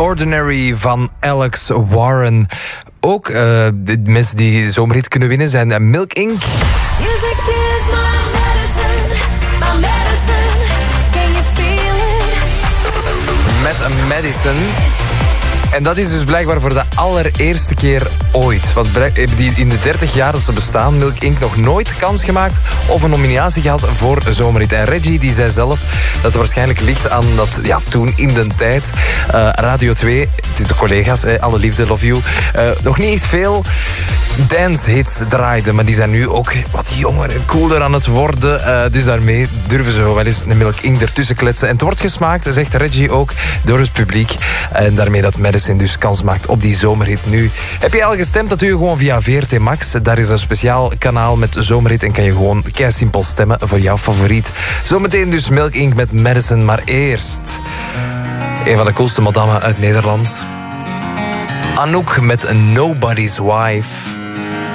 Ordinary van Alex Warren. Ook de mensen die zomerhit kunnen winnen zijn Milk Inc. Music is my medicine, my medicine. Can you feel it? Met een Madison. En dat is dus blijkbaar voor de allereerste keer ooit. Want hebben die in de 30 jaar dat ze bestaan, Milk Inc. nog nooit kans gemaakt of een nominatie gehad voor een zomerhit. En Reggie die zei zelf dat het waarschijnlijk ligt aan dat toen in de tijd Radio 2, de collega's, alle liefde, love you, nog niet echt veel dancehits draaiden. Maar die zijn nu ook wat jonger en cooler aan het worden. Dus daarmee durven ze wel eens een Milk Inc. ertussen kletsen. En het wordt gesmaakt, zegt Reggie ook, door het publiek. En daarmee dat Madison dus kans maakt op die zomerhit nu. Heb je al gestemd? Dat doe je gewoon via VRT Max. Daar is een speciaal kanaal met zomerhit en kan je gewoon kei simpel stemmen voor jouw favoriet. Zometeen dus Milk Inc. met Madison, maar eerst een van de coolste madammen uit Nederland. Anouk met Nobody's Wife.